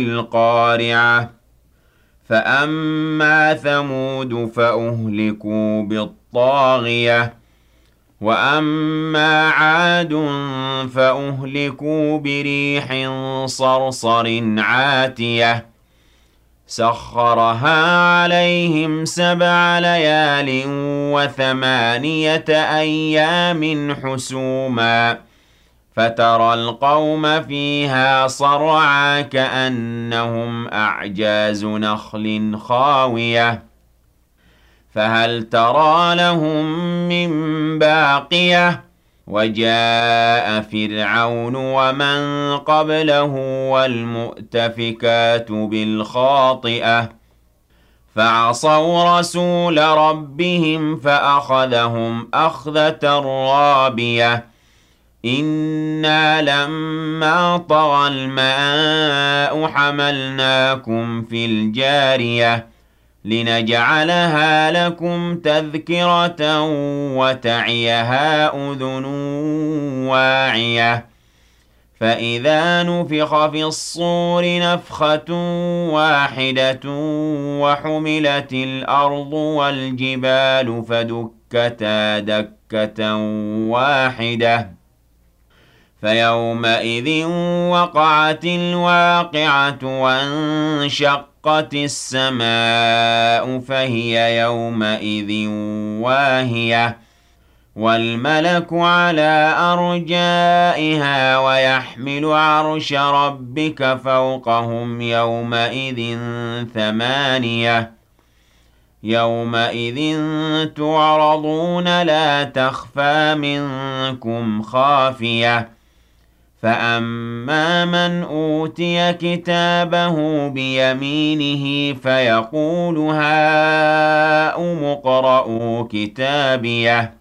القارعة فأما ثمود فأهلكوا بالطاغية وأما عاد فأهلكوا بريح صرصر عاتية سخرها عليهم 7 ليال و8 أيام حسوما فترى القوم فيها صرعى كأنهم أعجاز نخل خاوية فهل ترى لهم من باقية وجاء فرعون ومن قبله والمؤتفكات بالخاطئة فعصوا رسول ربهم فأخذهم أخذة رابية إنا لما طغى الماء حملناكم في الجارية لنجعلها لكم تذكرة وتعيها أذن واعية فإذا نفخ في الصور نفخة واحدة وحملت الأرض والجبال فدكتا دكة واحدة فيومئذ وقعت الواقعة وانشقت السماء فهي يومئذ واهية والملك على أرجائها ويحمل عرش ربك فوقهم يومئذ 8 يومئذ تعرضون لا تخفى منكم خافية فأما من أوتي كتابه بيمينه فيقول هاؤم اقرءوا كتابيه